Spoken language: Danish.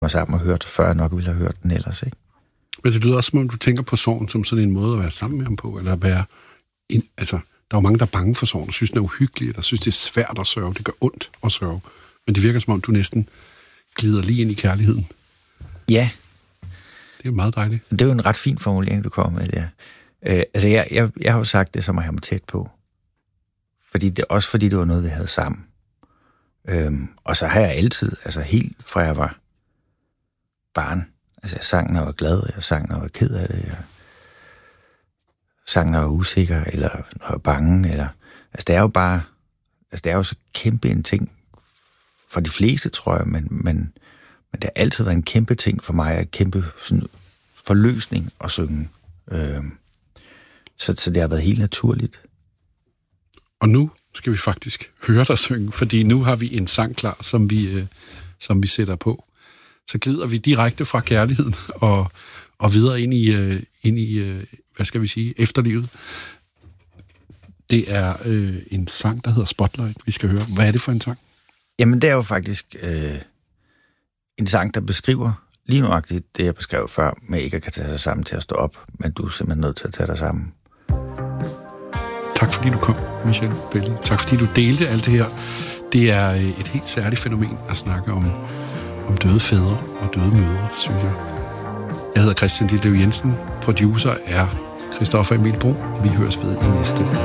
mig sammen og hørt, før jeg nok ville have hørt den ellers, ikke? Men det lyder også, som om du tænker på sorgen som sådan en måde at være sammen med ham på, eller at være... Altså, der er jo mange, der er bange for sorgen, og synes, den er uhyggelig, og synes, det er svært at sørge. Det gør ondt at sørge. Men det virker, som om du næsten glider lige ind i kærligheden. Ja. Det er meget dejligt. Det er jo en ret fin formulering, du kommer med der. Altså, jeg har jo sagt det, som at have mig tæt på. Fordi det var noget, vi havde sammen. Og så har jeg altid, altså helt fra jeg var barn, altså jeg sang, når jeg var glad, jeg sang, når jeg var ked af det, jeg sang, når jeg var usikker, eller når jeg var bange, eller... Altså det er jo bare... Altså det er jo så kæmpe en ting for de fleste, tror jeg, men det har altid været en kæmpe ting for mig, at kæmpe sådan forløsning at synge. Så det har været helt naturligt. Og nu skal vi faktisk høre dig synge, fordi nu har vi en sang klar, som vi sætter på. Så glider vi direkte fra kærligheden og videre ind i hvad skal vi sige, efterlivet. Det er en sang, der hedder Spotlight, vi skal høre. Hvad er det for en sang? Jamen, det er jo faktisk en sang, der beskriver lige nøjagtigt det, jeg beskrev før, med ikke at kan tage sig sammen til at stå op, men du er simpelthen nødt til at tage dig sammen. Tak fordi du kom, Michel Belli. Tak fordi du delte alt det her. Det er et helt særligt fænomen at snakke om døde fædre og døde mødre, synes jeg. Jeg hedder Christian Ditlev Jensen. Producer er Christoffer Emil Bro. Vi høres ved i næste